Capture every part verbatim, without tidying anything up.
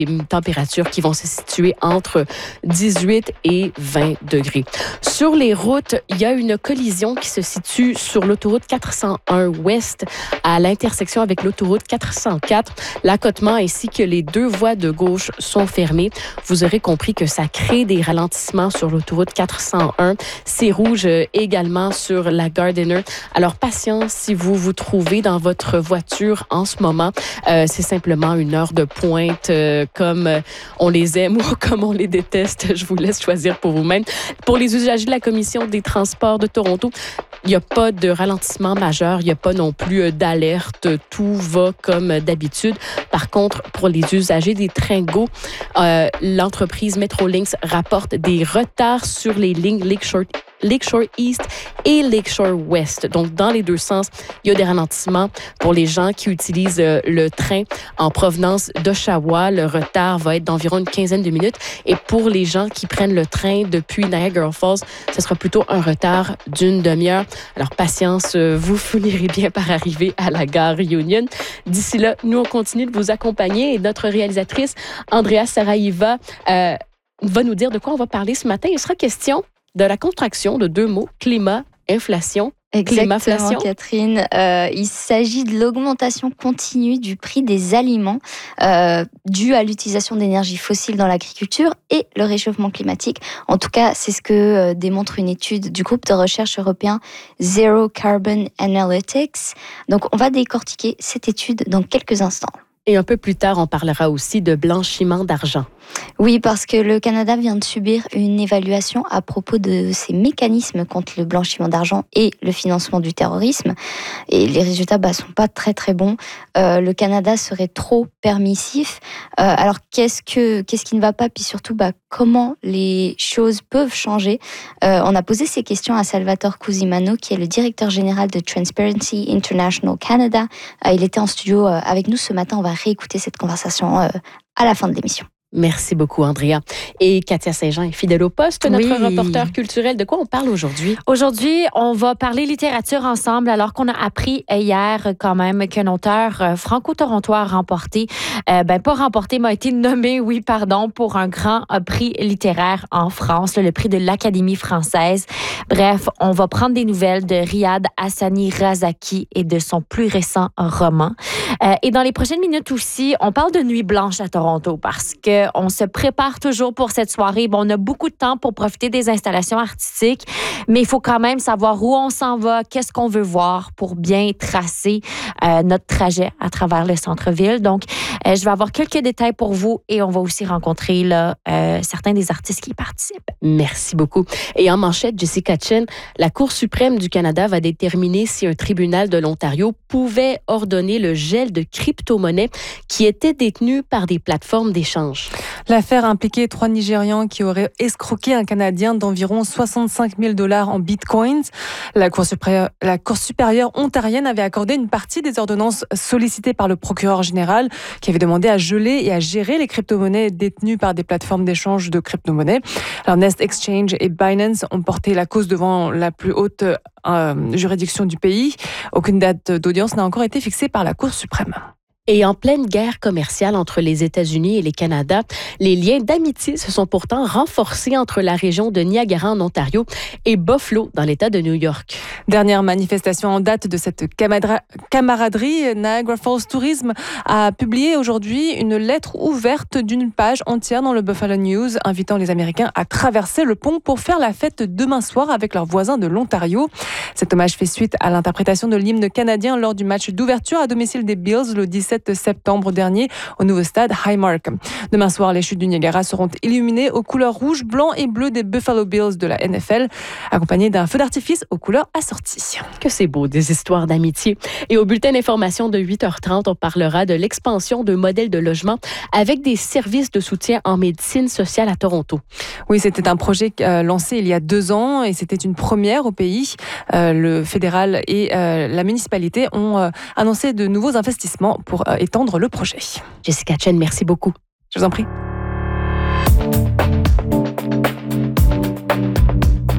températures qui vont se situer entre dix-huit et vingt degrés. Sur les routes, il y a une collision qui se situe sur l'autoroute quatre cent un Ouest à l'intersection avec l'autoroute quatre cent quatre. L'accotement ainsi que les deux voies de gauche sont fermées. Vous aurez compris que ça crée des ralentissements sur l'autoroute quatre cent un. C'est rouge également sur la Gardiner. Alors, patience si vous vous trouvez dans votre voiture en ce moment. Euh, c'est simplement une heure de pointe euh, comme on les aime ou comme on les déteste. Je vous laisse choisir pour vous-même. Pour les usagers de la Commission des transports de Toronto, il n'y a pas de ralentissement majeur. Il n'y a pas non plus d'alerte. Tout va comme d'habitude. Par contre, pour les usagers des trains GO, euh, l'entreprise Metrolinx rapporte des retards sur les lignes Lakeshore Lakeshore East et Lakeshore West. Donc, dans les deux sens, il y a des ralentissements pour les gens qui utilisent euh, le train en provenance d'Oshawa. Le retard va être d'environ une quinzaine de minutes. Et pour les gens qui prennent le train depuis Niagara Falls, ce sera plutôt un retard d'une demi-heure. Alors, patience, euh, vous finirez bien par arriver à la gare Union. D'ici là, nous, on continue de vous accompagner et notre réalisatrice, Andrea Saraiva, euh, va nous dire de quoi on va parler ce matin. Il sera question de la contraction de deux mots, climat, inflation. Exactement, Catherine. Euh, il s'agit de l'augmentation continue du prix des aliments euh, due à l'utilisation d'énergie fossile dans l'agriculture et le réchauffement climatique. En tout cas, c'est ce que euh, démontre une étude du groupe de recherche européen Zero Carbon Analytics. Donc, on va décortiquer cette étude dans quelques instants. Et un peu plus tard, on parlera aussi de blanchiment d'argent. Oui, parce que le Canada vient de subir une évaluation à propos de ses mécanismes contre le blanchiment d'argent et le financement du terrorisme. Et les résultats ne bah, sont pas très très bons. Euh, le Canada serait trop permissif. Euh, alors qu'est-ce, que, qu'est-ce qui ne va pas? Puis surtout, bah, comment les choses peuvent changer? euh, On a posé ces questions à Salvatore Cusimano, qui est le directeur général de Transparency International Canada. Euh, il était en studio euh, avec nous ce matin. On va réécouter cette conversation euh, à la fin de l'émission. Merci beaucoup, Andrea. Et Katia Saint-Jean est fidèle au poste, notre oui. reporter culturel. De quoi on parle aujourd'hui? Aujourd'hui, on va parler littérature ensemble, alors qu'on a appris hier quand même qu'un auteur franco-torontois a remporté, euh, ben pas remporté, mais a été nommé, oui, pardon, pour un grand prix littéraire en France, le prix de l'Académie française. Bref, on va prendre des nouvelles de Riyad Hassani Razaki et de son plus récent roman. Euh, et dans les prochaines minutes aussi, on parle de Nuit blanche à Toronto parce que on se prépare toujours pour cette soirée. Bon, on a beaucoup de temps pour profiter des installations artistiques, mais il faut quand même savoir où on s'en va, qu'est-ce qu'on veut voir pour bien tracer euh, notre trajet à travers le centre-ville. Donc, euh, je vais avoir quelques détails pour vous et on va aussi rencontrer là, euh, certains des artistes qui y participent. Merci beaucoup. Et en manchette, Jessica Chen, la Cour suprême du Canada va déterminer si un tribunal de l'Ontario pouvait ordonner le gel de crypto-monnaies qui étaient détenues par des plateformes d'échange. L'affaire impliquait trois Nigérians qui auraient escroqué un Canadien d'environ soixante-cinq mille dollars en bitcoins. La Cour supérieure, la Cour supérieure ontarienne avait accordé une partie des ordonnances sollicitées par le procureur général qui avait demandé à geler et à gérer les crypto-monnaies détenues par des plateformes d'échange de crypto-monnaies. Alors Nest Exchange et Binance ont porté la cause devant la plus haute euh, juridiction du pays. Aucune date d'audience n'a encore été fixée par la Cour suprême. Et en pleine guerre commerciale entre les États-Unis et le Canada, les liens d'amitié se sont pourtant renforcés entre la région de Niagara en Ontario et Buffalo dans l'État de New York. Dernière manifestation en date de cette camadra- camaraderie, Niagara Falls Tourism a publié aujourd'hui une lettre ouverte d'une page entière dans le Buffalo News, invitant les Américains à traverser le pont pour faire la fête demain soir avec leurs voisins de l'Ontario. Cet hommage fait suite à l'interprétation de l'hymne canadien lors du match d'ouverture à domicile des Bills le dix-sept septembre dernier au nouveau stade Highmark. Demain soir, les chutes du Niagara seront illuminées aux couleurs rouge, blanc et bleu des Buffalo Bills de la N F L, accompagnées d'un feu d'artifice aux couleurs assorties. Que c'est beau, des histoires d'amitié. Et au bulletin d'information de huit heures trente, on parlera de l'expansion de modèles de logement avec des services de soutien en médecine sociale à Toronto. Oui, c'était un projet euh, lancé il y a deux ans et c'était une première au pays. Euh, le fédéral et euh, la municipalité ont euh, annoncé de nouveaux investissements pour euh, étendre le projet. Jessica Chen, merci beaucoup. Je vous en prie.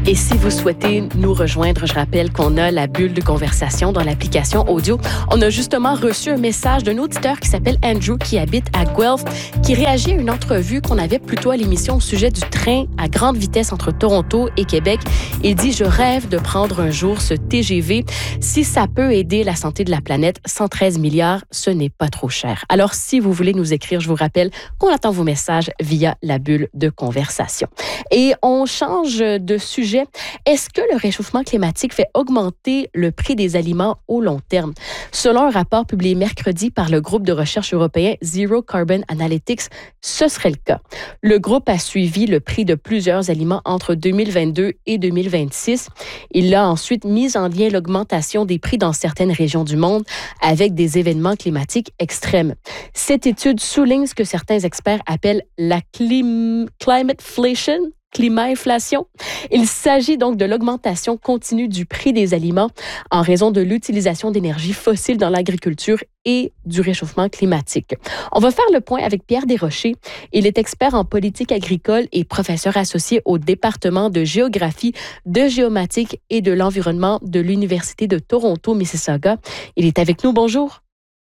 Et si vous souhaitez nous rejoindre, je rappelle qu'on a la bulle de conversation dans l'application audio. On a justement reçu un message d'un auditeur qui s'appelle Andrew, qui habite à Guelph, qui réagit à une entrevue qu'on avait plutôt à l'émission au sujet du train à grande vitesse entre Toronto et Québec. Il dit « Je rêve de prendre un jour ce T G V. Si ça peut aider la santé de la planète, cent treize milliards, ce n'est pas trop cher. » Alors, si vous voulez nous écrire, je vous rappelle qu'on attend vos messages via la bulle de conversation. Et on change de sujet. Est-ce que le réchauffement climatique fait augmenter le prix des aliments au long terme? Selon un rapport publié mercredi par le groupe de recherche européen Zero Carbon Analytics, ce serait le cas. Le groupe a suivi le prix de plusieurs aliments entre deux mille vingt-deux et deux mille vingt-six. Il a ensuite mis en lien l'augmentation des prix dans certaines régions du monde avec des événements climatiques extrêmes. Cette étude souligne ce que certains experts appellent la clim- climateflation, climat-inflation. Il s'agit donc de l'augmentation continue du prix des aliments en raison de l'utilisation d'énergie fossile dans l'agriculture et du réchauffement climatique. On va faire le point avec Pierre Desrochers. Il est expert en politique agricole et professeur associé au département de géographie, de géomatique et de l'environnement de l'Université de Toronto-Mississauga. Il est avec nous. Bonjour.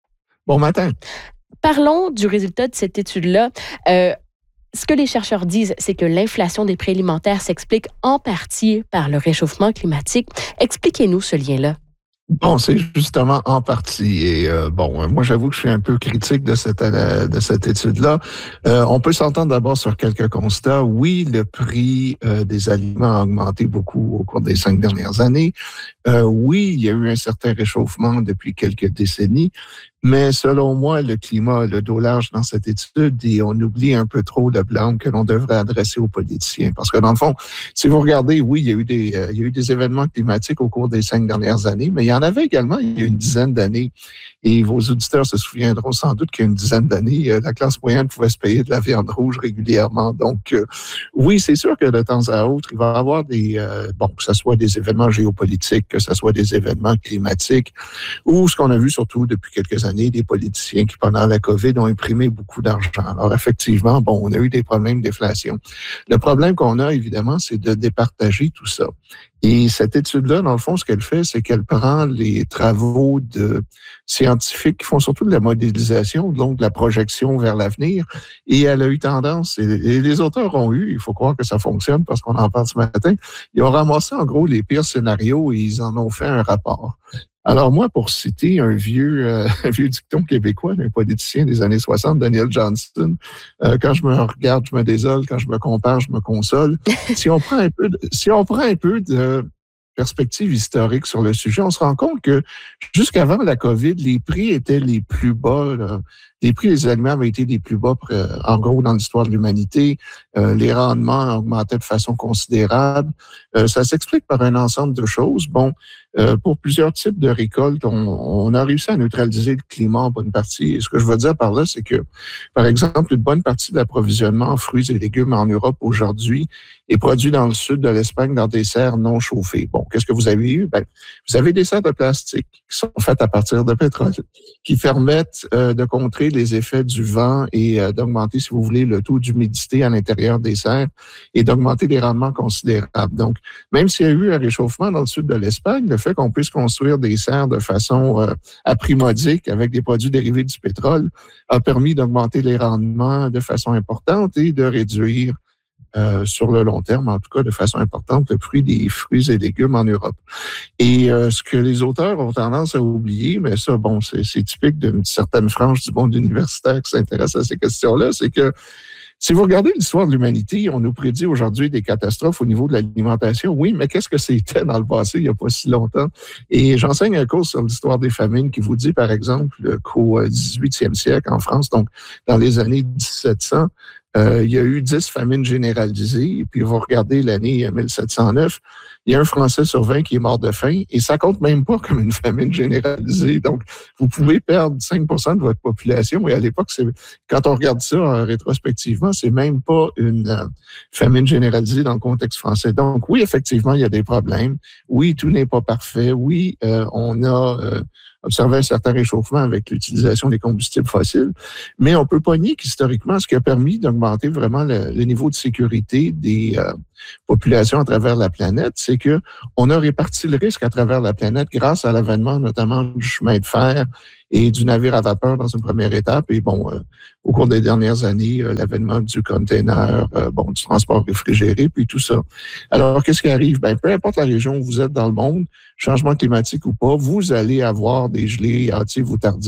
Bon matin. Parlons du résultat de cette étude-là. Euh, Ce que les chercheurs disent, c'est que l'inflation des prix alimentaires s'explique en partie par le réchauffement climatique. Expliquez-nous ce lien-là. Bon, c'est justement en partie. Et euh, bon, moi, j'avoue que je suis un peu critique de cette euh, de cette étude-là. Euh, on peut s'entendre d'abord sur quelques constats. Oui, le prix euh, des aliments a augmenté beaucoup au cours des cinq dernières années. Euh, oui, il y a eu un certain réchauffement depuis quelques décennies. Mais selon moi, le climat a le dos large dans cette étude et on oublie un peu trop le blâme que l'on devrait adresser aux politiciens. Parce que dans le fond, si vous regardez, oui, il y a eu des, euh, il y a eu des événements climatiques au cours des cinq dernières années, mais il y en avait également il y a une dizaine d'années. Et vos auditeurs se souviendront sans doute qu'il y a une dizaine d'années, euh, la classe moyenne pouvait se payer de la viande rouge régulièrement. Donc, euh, oui, c'est sûr que de temps à autre, il va y avoir des, euh, bon, que ce soit des événements géopolitiques, que ce soit des événements climatiques, ou ce qu'on a vu surtout depuis quelques années, des politiciens qui, pendant la COVID, ont imprimé beaucoup d'argent. Alors, effectivement, bon, on a eu des problèmes d'inflation. Le problème qu'on a, évidemment, c'est de départager tout ça. Et cette étude-là, dans le fond, ce qu'elle fait, c'est qu'elle prend les travaux de scientifiques qui font surtout de la modélisation, donc de la projection vers l'avenir, et elle a eu tendance, et les auteurs ont eu, il faut croire que ça fonctionne parce qu'on en parle ce matin, ils ont ramassé en gros les pires scénarios et ils en ont fait un rapport. Alors moi, pour citer un vieux, euh, un vieux dicton québécois d'un politicien des années soixante, Daniel Johnston, euh, quand je me regarde, je me désole, quand je me compare, je me console. Si on prend un peu de, si on prend un peu de perspective historique sur le sujet, on se rend compte que jusqu'avant la COVID, les prix étaient les plus bas. Là. Les prix des aliments avaient été les plus bas, en gros, dans l'histoire de l'humanité. Euh, les rendements augmentaient de façon considérable. Euh, ça s'explique par un ensemble de choses. Bon, euh, pour plusieurs types de récoltes, on, on a réussi à neutraliser le climat en bonne partie. Et ce que je veux dire par là, c'est que, par exemple, une bonne partie de l'approvisionnement en fruits et légumes en Europe aujourd'hui est produit dans le sud de l'Espagne dans des serres non chauffées. Bon, qu'est-ce que vous avez eu? Ben, vous avez des serres de plastique qui sont faites à partir de pétrole, qui permettent euh, de contrer les effets du vent et euh, d'augmenter, si vous voulez, le taux d'humidité à l'intérieur des serres et d'augmenter les rendements considérables. Donc, même s'il y a eu un réchauffement dans le sud de l'Espagne, le fait qu'on puisse construire des serres de façon euh, aprimodique avec des produits dérivés du pétrole a permis d'augmenter les rendements de façon importante et de réduire Euh, sur le long terme, en tout cas de façon importante, le prix des fruits et légumes en Europe. Et euh, ce que les auteurs ont tendance à oublier, mais ça, bon, c'est, c'est typique d'une certaine frange du monde universitaire qui s'intéresse à ces questions-là, c'est que si vous regardez l'histoire de l'humanité, on nous prédit aujourd'hui des catastrophes au niveau de l'alimentation. Oui, mais qu'est-ce que c'était dans le passé, il n'y a pas si longtemps? Et j'enseigne un cours sur l'histoire des famines qui vous dit, par exemple, qu'au dix-huitième siècle en France, donc dans les années dix-sept cents, Euh, il y a eu dix famines généralisées, puis vous regardez l'année mille sept cent neuf, il y a un Français sur vingt qui est mort de faim, et ça compte même pas comme une famine généralisée. Donc, vous pouvez perdre cinq pour cent de votre population, et à l'époque, c'est, quand on regarde ça euh, rétrospectivement, c'est même pas une euh, famine généralisée dans le contexte français. Donc, oui, effectivement, il y a des problèmes. Oui, tout n'est pas parfait. Oui, euh, on a... Euh, observé un certain réchauffement avec l'utilisation des combustibles fossiles, mais on peut pas nier qu'historiquement, ce qui a permis d'augmenter vraiment le, le niveau de sécurité des euh, populations à travers la planète, c'est que on a réparti le risque à travers la planète grâce à l'avènement notamment du chemin de fer et du navire à vapeur dans une première étape. Et bon, euh, au cours des dernières années, euh, l'avènement du container, euh, bon, du transport réfrigéré, puis tout ça. Alors, qu'est-ce qui arrive? Ben, peu importe la région où vous êtes dans le monde, changement climatique ou pas, vous allez avoir des gelées hâtives ou tardives